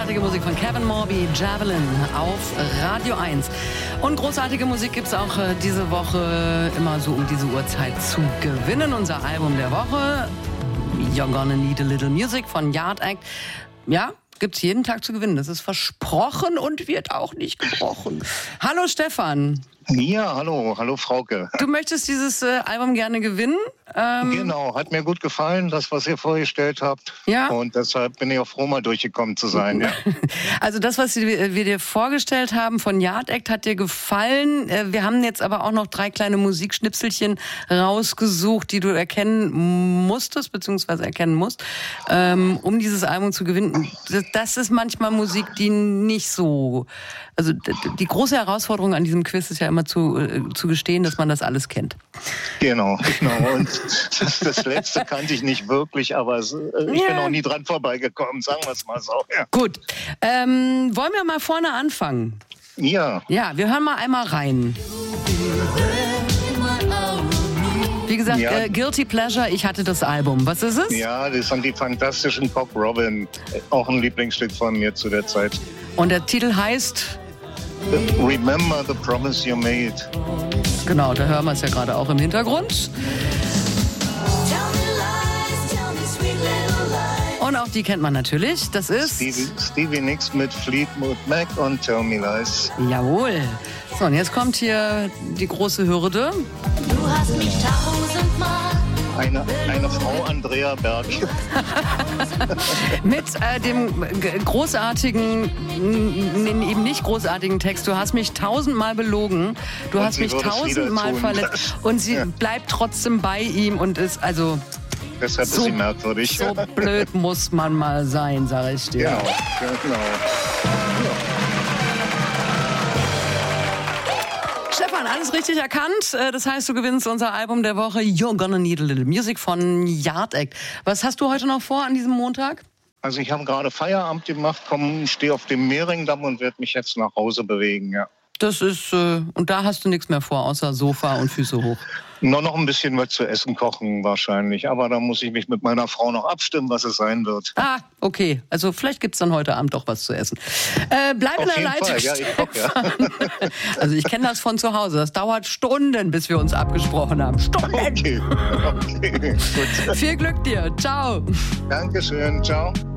Großartige Musik von Kevin Morby, Javelin auf Radio 1. Und großartige Musik gibt es auch diese Woche immer so um diese Uhrzeit zu gewinnen. Unser Album der Woche, You're Gonna Need a Little Music von Yard Act. Ja, gibt's jeden Tag zu gewinnen. Das ist versprochen und wird auch nicht gebrochen. Hallo Stefan. Ja, hallo Frauke. Du möchtest dieses Album gerne gewinnen? Genau, hat mir gut gefallen, das, was ihr vorgestellt habt. Ja. Und deshalb bin ich auch froh, mal durchgekommen zu sein. Ja. Also das, was wir dir vorgestellt haben von Yard Act, hat dir gefallen. Wir haben jetzt aber auch noch 3 kleine Musikschnipselchen rausgesucht, die du erkennen musstest, beziehungsweise erkennen musst, um dieses Album zu gewinnen. Das ist manchmal Musik, die nicht so... Also die große Herausforderung an diesem Quiz ist ja immer zu gestehen, dass man das alles kennt. Genau. Und das Letzte kannte ich nicht wirklich, aber ich bin auch nie dran vorbeigekommen, sagen wir es mal so. Ja. Gut. Wollen wir mal vorne anfangen? Ja. Ja, wir hören mal einmal rein. Wie gesagt, ja. Guilty Pleasure, ich hatte das Album. Was ist es? Ja, das sind die fantastischen Cock Robin. Auch ein Lieblingsstück von mir zu der Zeit. Und der Titel heißt... Remember the promise you made. Genau, da hören wir es ja gerade auch im Hintergrund. Und auch die kennt man natürlich. Das ist... Stevie Nicks mit Fleetwood Mac und Tell Me Lies. Jawohl. So, und jetzt kommt hier die große Hürde. Du hast mich tausendmal... Eine Frau Andrea Berg. Mit dem großartigen, eben nicht großartigen Text. Du hast mich 1000-mal belogen. Du hast mich 1000-mal verletzt. Und sie bleibt trotzdem bei ihm und ist also... Deshalb ist sie merkwürdig. So blöd muss man mal sein, sag ich dir. Genau. Stefan, alles richtig erkannt. Das heißt, du gewinnst unser Album der Woche You're Gonna Need a Little Music von Yard Act. Was hast du heute noch vor an diesem Montag? Also ich habe gerade Feierabend gemacht, stehe auf dem Mehringdamm und werde mich jetzt nach Hause bewegen, ja. Das ist, und da hast du nichts mehr vor, außer Sofa und Füße hoch. Nur noch ein bisschen was zu essen kochen wahrscheinlich. Aber da muss ich mich mit meiner Frau noch abstimmen, was es sein wird. Ah, okay. Also vielleicht gibt's dann heute Abend doch was zu essen. Bleib in der Leitung. Ja, ich koche, ja. Also ich kenne das von zu Hause. Das dauert Stunden, bis wir uns abgesprochen haben. Stunden! Okay, gut. Viel Glück dir. Ciao. Dankeschön, ciao.